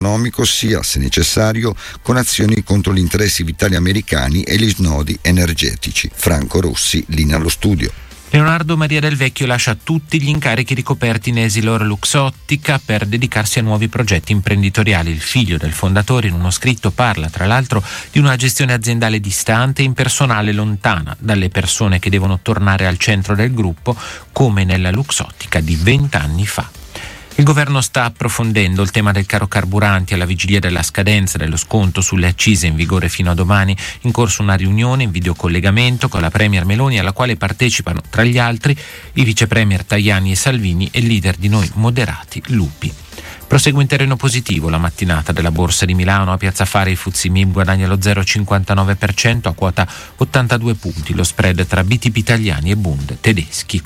economico sia, se necessario, con azioni contro gli interessi vitali americani e gli snodi energetici. Franco Rossi, linea allo studio. Leonardo Maria Del Vecchio lascia tutti gli incarichi ricoperti in Essilor Luxottica per dedicarsi a nuovi progetti imprenditoriali. Il figlio del fondatore in uno scritto parla tra l'altro di una gestione aziendale distante e impersonale, lontana dalle persone che devono tornare al centro del gruppo, come nella Luxottica di 20 anni fa. Il governo sta approfondendo il tema del caro carburanti alla vigilia della scadenza dello sconto sulle accise in vigore fino a domani. In corso una riunione in videocollegamento con la Premier Meloni, alla quale partecipano tra gli altri i vice premier Tajani e Salvini e il leader di Noi Moderati Lupi. Prosegue in terreno positivo la mattinata della Borsa di Milano. A Piazza Affari il FTSE MIB guadagna lo 0,59% a quota 82 punti, lo spread tra BTP italiani e Bund tedeschi.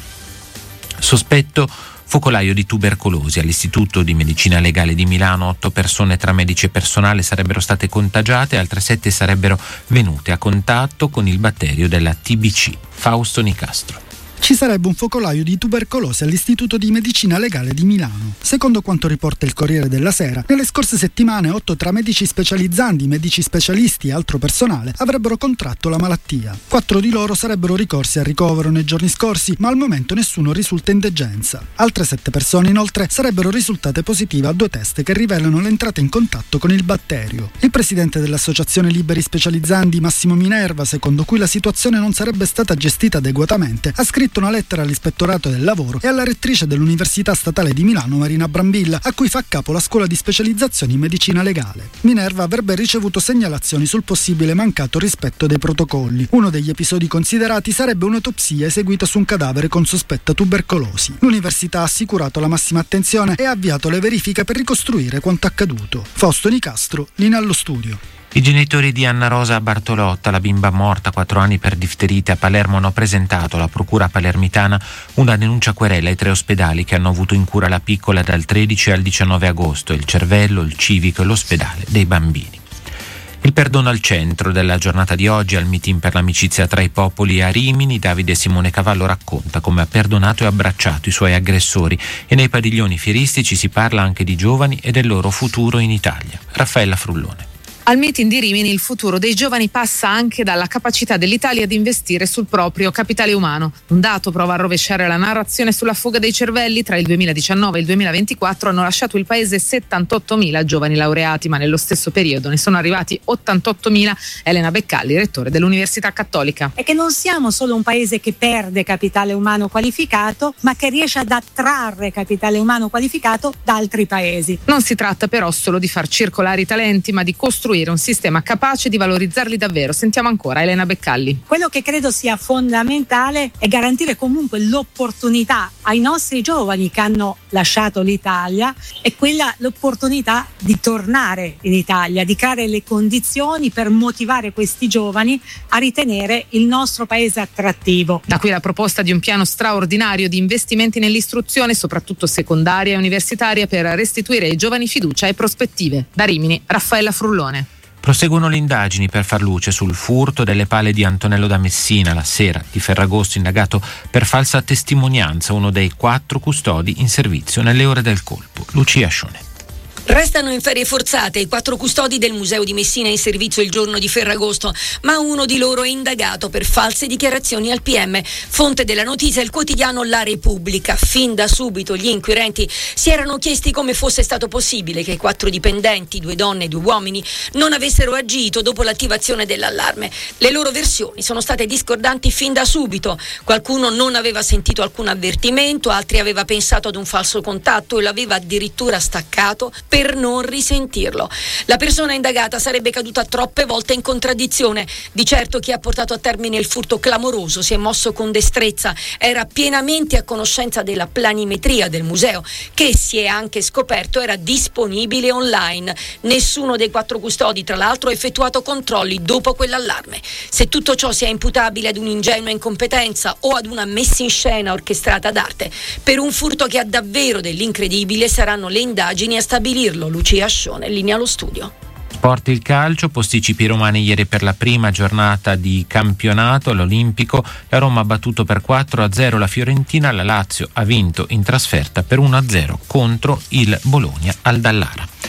Sospetto focolaio di tubercolosi. All'Istituto di Medicina Legale di Milano 8 persone tra medici e personale sarebbero state contagiate, altre 7 sarebbero venute a contatto con il batterio della TBC. Fausto Nicastro. Ci sarebbe un focolaio di tubercolosi all'Istituto di Medicina Legale di Milano. Secondo quanto riporta il Corriere della Sera, nelle scorse settimane 8 tra medici specializzandi, medici specialisti e altro personale avrebbero contratto la malattia. 4 di loro sarebbero ricorsi al ricovero nei giorni scorsi, ma al momento nessuno risulta in degenza. Altre 7 persone inoltre sarebbero risultate positive a 2 test che rivelano l'entrata in contatto con il batterio. Il presidente dell'Associazione Liberi Specializzandi, Massimo Minerva, secondo cui la situazione non sarebbe stata gestita adeguatamente, ha scritto una lettera all'Ispettorato del Lavoro e alla rettrice dell'Università Statale di Milano, Marina Brambilla, a cui fa capo la scuola di specializzazione in medicina legale. Minerva avrebbe ricevuto segnalazioni sul possibile mancato rispetto dei protocolli. Uno degli episodi considerati sarebbe un'autopsia eseguita su un cadavere con sospetta tubercolosi. L'università ha assicurato la massima attenzione e ha avviato le verifiche per ricostruire quanto accaduto. Fausto Nicastro, linea allo studio. I genitori di Anna Rosa Bartolotta, la bimba morta 4 anni per difterite a Palermo, hanno presentato alla procura palermitana una denuncia querela ai 3 ospedali che hanno avuto in cura la piccola dal 13 al 19 agosto, il Cervello, il Civico e l'ospedale dei bambini. Il perdono al centro della giornata di oggi al meeting per l'amicizia tra i popoli a Rimini. Davide Simone Cavallo racconta come ha perdonato e abbracciato i suoi aggressori, e nei padiglioni fieristici si parla anche di giovani e del loro futuro in Italia. Raffaella Frullone. Al meeting di Rimini il futuro dei giovani passa anche dalla capacità dell'Italia di investire sul proprio capitale umano. Un dato prova a rovesciare la narrazione sulla fuga dei cervelli. Tra il 2019 e il 2024 hanno lasciato il paese 78.000 giovani laureati, ma nello stesso periodo ne sono arrivati 88.000. Elena Beccalli, rettore dell'Università Cattolica. È che non siamo solo un paese che perde capitale umano qualificato, ma che riesce ad attrarre capitale umano qualificato da altri paesi. Non si tratta però solo di far circolare i talenti, ma di costruire un sistema capace di valorizzarli davvero. Sentiamo ancora Elena Beccalli. Quello che credo sia fondamentale è garantire comunque l'opportunità ai nostri giovani che hanno lasciato l'Italia, è l'opportunità di tornare in Italia, di creare le condizioni per motivare questi giovani a ritenere il nostro paese attrattivo. Da qui la proposta di un piano straordinario di investimenti nell'istruzione, soprattutto secondaria e universitaria, per restituire ai giovani fiducia e prospettive. Da Rimini, Raffaella Frullone. Proseguono le indagini per far luce sul furto delle pale di Antonello da Messina la sera di Ferragosto, indagato per falsa testimonianza, uno dei 4 custodi in servizio nelle ore del colpo. Lucia Scione. Restano in ferie forzate i 4 custodi del Museo di Messina in servizio il giorno di Ferragosto, ma uno di loro è indagato per false dichiarazioni al PM. Fonte della notizia il quotidiano La Repubblica. Fin da subito gli inquirenti si erano chiesti come fosse stato possibile che i 4 dipendenti, 2 donne e 2 uomini, non avessero agito dopo l'attivazione dell'allarme. Le loro versioni sono state discordanti fin da subito. Qualcuno non aveva sentito alcun avvertimento, altri aveva pensato ad un falso contatto e l'aveva addirittura staccato per non risentirlo. La persona indagata sarebbe caduta troppe volte in contraddizione. Di certo chi ha portato a termine il furto clamoroso si è mosso con destrezza, era pienamente a conoscenza della planimetria del museo, che si è anche scoperto era disponibile online. Nessuno dei 4 custodi, tra l'altro, ha effettuato controlli dopo quell'allarme. Se tutto ciò sia imputabile ad un'ingenua incompetenza o ad una messa in scena orchestrata d'arte, per un furto che ha davvero dell'incredibile saranno le indagini a stabilirlo. Lucia Scione, linea allo studio. Sport, il calcio, posticipi romani ieri per la prima giornata di campionato all'Olimpico. La Roma ha battuto per 4-0 la Fiorentina, la Lazio ha vinto in trasferta per 1-0 contro il Bologna al Dallara.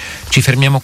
Ci fermiamo